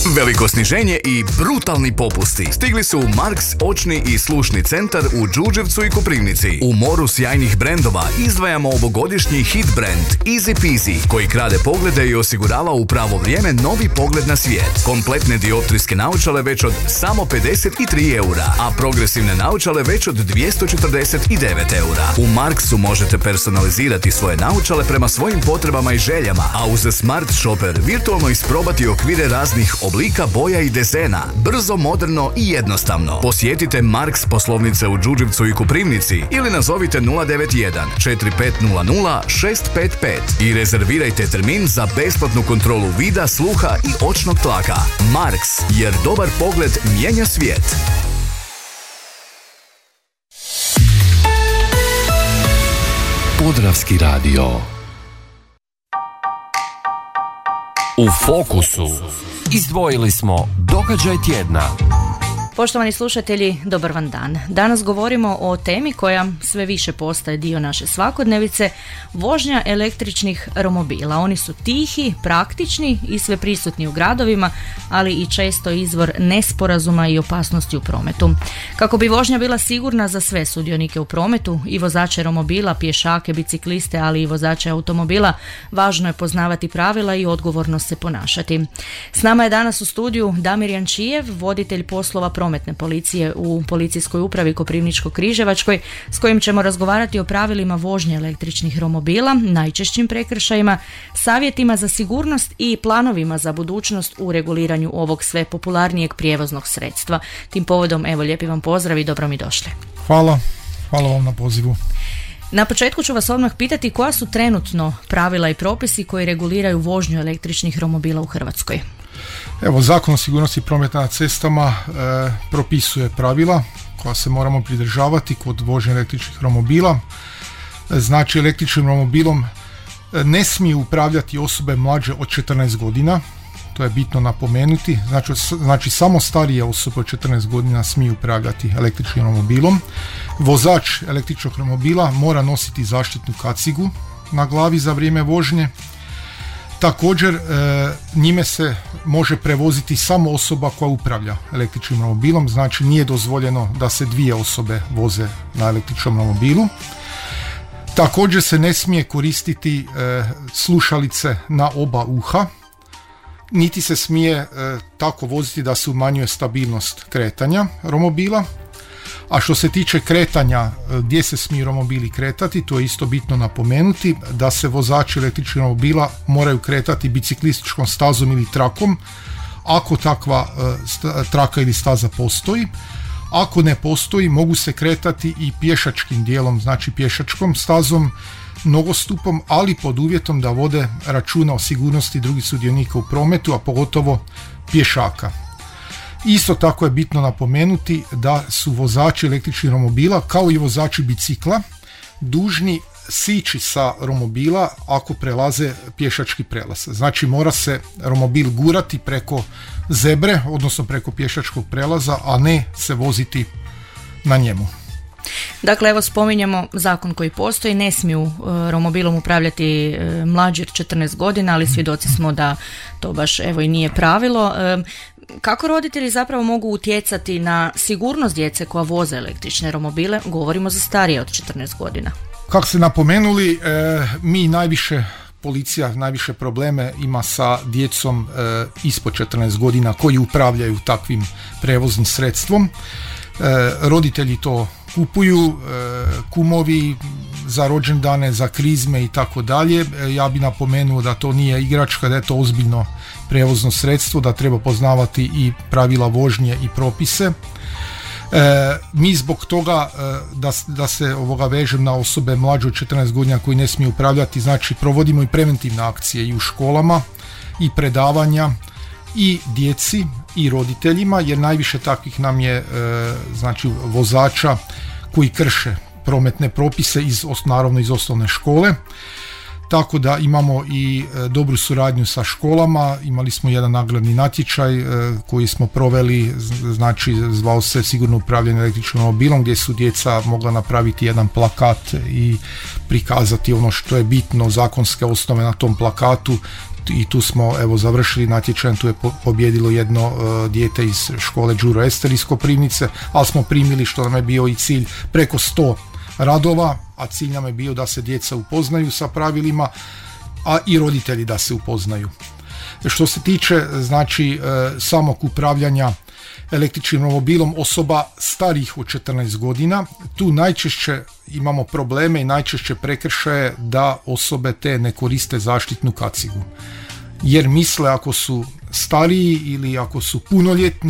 Veliko sniženje i brutalni popusti stigli su u Marks očni i slušni centar u Đurđevcu i Koprivnici. U moru sjajnih brendova izdvajamo ovogodišnji hit brand Easy Peasy, koji krade poglede i osigurava u pravo vrijeme novi pogled na svijet. Kompletne dioptrijske naočale već od samo 53 eura, a progresivne naočale već od 249 eura. U Marksu možete personalizirati svoje naočale prema svojim potrebama i željama, a uz Smart Shopper virtualno isprobati okvire raznih oblika, boja i dezena. Brzo, moderno i jednostavno. Posjetite Marks poslovnice u Đurđevcu i Koprivnici ili nazovite 091 4500 655 i rezervirajte termin za besplatnu kontrolu vida, sluha i očnog tlaka. Marks, jer dobar pogled mijenja svijet. Podravski radio. U fokusu izdvojili smo događaj tjedna. Poštovani slušatelji, dobar vam dan. Danas govorimo o temi koja sve više postaje dio naše svakodnevice, vožnja električnih romobila. Oni su tihi, praktični i sve prisutni u gradovima, ali i često izvor nesporazuma i opasnosti u prometu. Kako bi vožnja bila sigurna za sve sudionike u prometu, i vozače romobila, pješake, bicikliste, ali i vozače automobila, važno je poznavati pravila i odgovorno se ponašati. S nama je danas u studiju Damir Jančijev, voditelj poslova prometne policije u Policijskoj upravi Koprivničko-križevačkoj, s kojim ćemo razgovarati o pravilima vožnje električnih romobila, najčešćim prekršajima, savjetima za sigurnost i planovima za budućnost u reguliranju ovog sve popularnijeg prijevoznog sredstva. Tim povodom, evo, lijepi vam pozdrav i dobro mi došli. Hvala vam na pozivu. Na početku ću vas odmah pitati koja su trenutno pravila i propisi koji reguliraju vožnju električnih romobila u Hrvatskoj. Evo, Zakon o sigurnosti prometa na cestama propisuje pravila koja se moramo pridržavati kod vožnje električnih romobila. Znači, električnim romobilom ne smiju upravljati osobe mlađe od 14 godina, to je bitno napomenuti. Znači samo starije osobe od 14 godina smiju upravljati električnim romobilom. Vozač električnog romobila mora nositi zaštitnu kacigu na glavi za vrijeme vožnje. Također, njime se može prevoziti samo osoba koja upravlja električnim romobilom, znači nije dozvoljeno da se dvije osobe voze na električnom romobilu. Također se ne smije koristiti slušalice na oba uha, niti se smije tako voziti da se umanjuje stabilnost kretanja romobila. A što se tiče kretanja, gdje se smiju romobili kretati, to je isto bitno napomenuti, da se vozači električnih romobila moraju kretati biciklističkom stazom ili trakom, ako takva traka ili staza postoji. Ako ne postoji, mogu se kretati i pješačkim dijelom, znači pješačkom stazom, nogostupom, ali pod uvjetom da vode računa o sigurnosti drugih sudionika u prometu, a pogotovo pješaka. Isto tako je bitno napomenuti da su vozači električnih romobila, kao i vozači bicikla, dužni sići sa romobila ako prelaze pješački prelaz. Znači, mora se romobil gurati preko zebre, odnosno preko pješačkog prelaza, a ne se voziti na njemu. Dakle, evo, spominjemo zakon koji postoji, ne smiju romobilom upravljati mlađi od 14 godina, ali svjedoci smo da to baš evo i nije pravilo. Kako roditelji zapravo mogu utjecati na sigurnost djece koja voze električne romobile? Govorimo za starije od 14 godina. Kako ste napomenuli, policija najviše probleme ima sa djecom ispod 14 godina koji upravljaju takvim prevoznim sredstvom. Roditelji to kupuju, kumovi za rođendane, za krizme i tako dalje. Ja bih napomenuo da to nije igračka, da je to ozbiljno prevozno sredstvo, da treba poznavati i pravila vožnje i propise. Mi zbog toga, da se vežem na osobe mlađe od 14 godina koji ne smiju upravljati, znači provodimo i preventivne akcije i u školama i predavanja i djeci i roditeljima, jer najviše takvih nam je znači vozača koji krše prometne propise naravno iz osnovne škole. Tako da imamo i dobru suradnju sa školama. Imali smo jedan nagradni natječaj koji smo proveli, znači zvao se Sigurno upravljanje električnim romobilom, gdje su djeca mogla napraviti jedan plakat i prikazati ono što je bitno, zakonske osnove na tom plakatu, i tu smo evo završili natječaj, tu je pobjedilo jedno dijete iz škole Đuro Ester iz Koprivnice, ali smo primili, što nam je bio i cilj, preko 100 radova, a cilj nam je bio da se djeca upoznaju sa pravilima, a i roditelji da se upoznaju. Što se tiče znači samog upravljanja električnim romobilom osoba starijih od 14 godina, tu najčešće imamo probleme i najčešće prekršaje da osobe te ne koriste zaštitnu kacigu. Jer misle ako su stariji ili ako su punoljetni